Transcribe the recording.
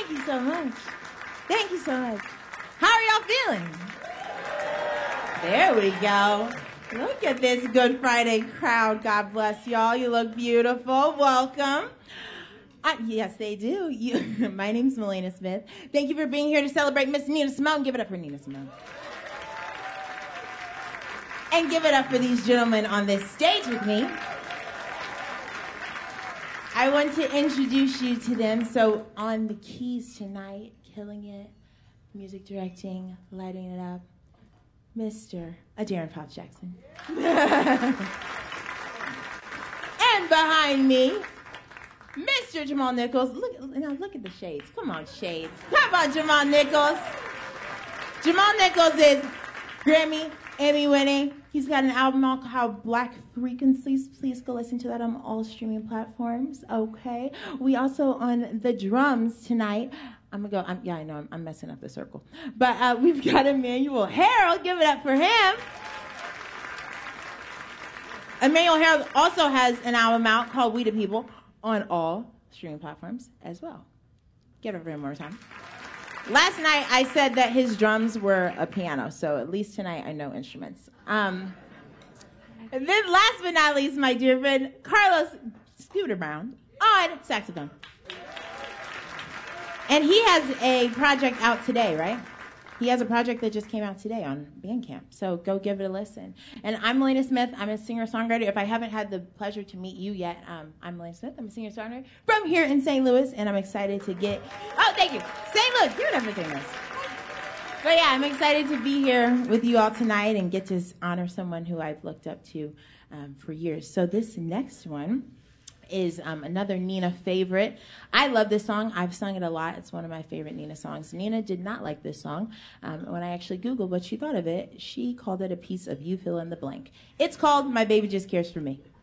Thank you so much. Thank you so much. How are y'all feeling? There we go. Look at this Good Friday crowd. God bless y'all. You look beautiful. Welcome. Yes, they do. My name's Melina Smith. Thank you for being here to celebrate Miss Nina Simone. Give it up for Nina Simone. And give it up for these gentlemen on this stage with me. I want to introduce you to them. So on the keys tonight, killing it, music directing, lighting it up, Mr. Darren Pops Jackson. And behind me, Mr. Jamal Nichols. Look at the shades. Come on, shades. Come on, Jamal Nichols. Jamal Nichols is Grammy, Emmy winning. He's got an album out called Black Frequencies. Please go listen to that on all streaming platforms. Okay. We also on the drums tonight. I know I'm messing up the circle. But we've got Emmanuel Harold. Give it up for him. Emmanuel Harold also has an album out called We the People on all streaming platforms as well. Give it up for him one more time. Last night I said that his drums were a piano, so at least tonight I know instruments. And then last but not least, my dear friend, Carlos Scooter Brown on saxophone. And he has a project out today, right? He has a project that just came out today on Bandcamp, so go give it a listen. And I'm Melina Smith. I'm a singer-songwriter. If I haven't had the pleasure to meet you yet, I'm Melina Smith. I'm a singer-songwriter from here in St. Louis, and I'm excited to get... Oh, thank you. St. Louis. Give it up for St. Louis. But yeah, I'm excited to be here with you all tonight and get to honor someone who I've looked up to for years. So this next one is another Nina favorite. I love this song. I've sung it a lot. It's one of my favorite Nina songs. Nina did not like this song. When I actually Googled what she thought of it, she called it a piece of you fill in the blank. It's called My Baby Just Cares for Me.